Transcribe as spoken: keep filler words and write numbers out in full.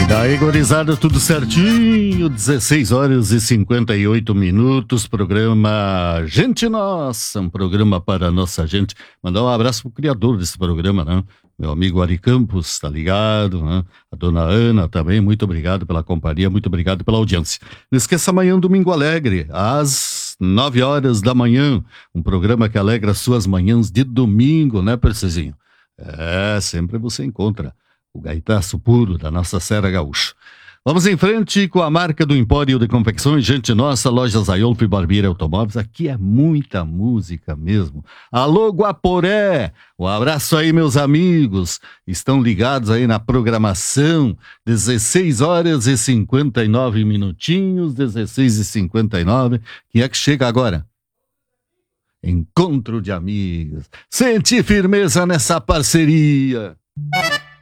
Daí, gurizada, tudo certinho, dezesseis horas e cinquenta e oito minutos, programa Gente Nossa, um programa para a nossa gente. Mandar um abraço pro criador desse programa, né? Meu amigo Ari Campos, tá ligado, né? A dona Ana também, muito obrigado pela companhia, muito obrigado pela audiência. Não esqueça, amanhã, Domingo Alegre, às nove horas da manhã, um programa que alegra suas manhãs de domingo, né, Percezinho? É, sempre você encontra o gaitaço puro da nossa Serra Gaúcha. Vamos em frente com a marca do Empório de Confecções Gente Nossa, Lojas Aiolfo e Barbeiro Automóveis. Aqui é muita música mesmo. Alô, Guaporé! Um abraço aí, meus amigos. Estão ligados aí na programação. dezesseis horas e cinquenta e nove minutinhos, dezesseis e cinquenta e nove. Quem é que chega agora? Encontro de amigos. Sente firmeza nessa parceria.